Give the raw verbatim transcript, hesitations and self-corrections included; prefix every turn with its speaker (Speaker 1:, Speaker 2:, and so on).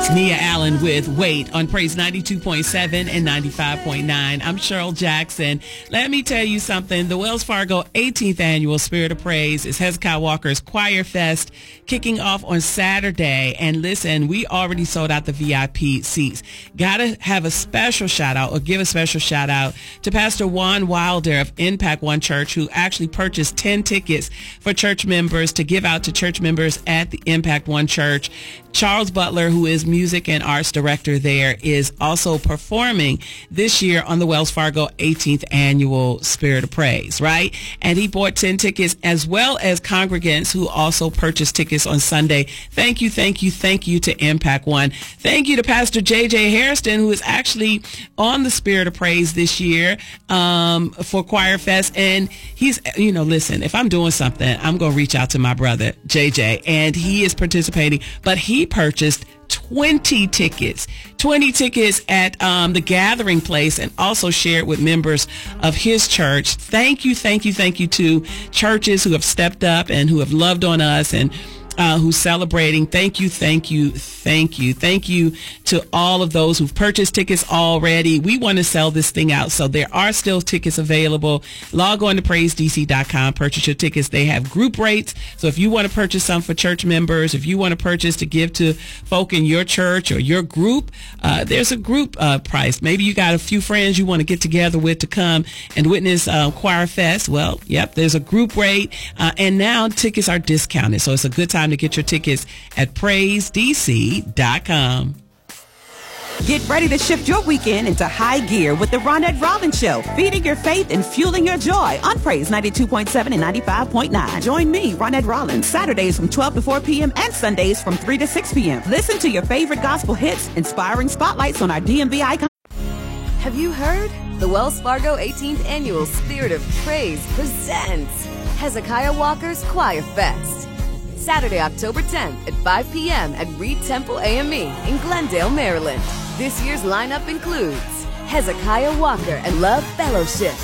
Speaker 1: Nia Allen with Wait on Praise ninety-two point seven and ninety-five point nine. I'm Cheryl Jackson. Let me tell you something. The Wells Fargo eighteenth Annual Spirit of Praise is Hezekiah Walker's Choir Fest kicking off on Saturday. And listen, we already sold out the V I P seats. Gotta have a special shout out or give a special shout out to Pastor Juan Wilder of Impact One Church, who actually purchased ten tickets for church members to give out to church members at the Impact One Church. Charles Butler, who is music and arts director there, is also performing this year on the Wells Fargo eighteenth Annual Spirit of Praise, right? And he bought ten tickets, as well as congregants who also purchased tickets on Sunday. Thank you, thank you, thank you to Impact One. Thank you to Pastor J J Hairston, who is actually on the Spirit of Praise this year um, for Choir Fest. And he's, you know, listen, if I'm doing something, I'm going to reach out to my brother, J J, and he is participating. But he purchased twenty tickets, twenty tickets at um, the Gathering Place, and also shared with members of his church. Thank you, thank you, thank you to churches who have stepped up and who have loved on us and Uh, who's celebrating. Thank you, thank you, thank you. Thank you to all of those who've purchased tickets already. We want to sell this thing out, so there are still tickets available. Log on to praise d c dot com, purchase your tickets. They have group rates, so if you want to purchase some for church members, if you want to purchase to give to folk in your church or your group, uh, there's a group uh, price. Maybe you got a few friends you want to get together with to come and witness uh, Choir Fest. Well, yep, there's a group rate, uh, and now tickets are discounted, so it's a good time to get your tickets at praise d c dot com.
Speaker 2: Get ready to shift your weekend into high gear with the Ronette Rollins Show, feeding your faith and fueling your joy on Praise ninety-two point seven and ninety-five point nine. Join me, Ronette Rollins, Saturdays from twelve to four p.m. and Sundays from three to six p.m. Listen to your favorite gospel hits, inspiring spotlights on our D M V icon.
Speaker 3: Have you heard? The Wells Fargo eighteenth Annual Spirit of Praise presents Hezekiah Walker's Choir Fest. Saturday, October tenth at five p.m. at Reed Temple A M E in Glendale, Maryland. This year's lineup includes Hezekiah Walker and Love Fellowship,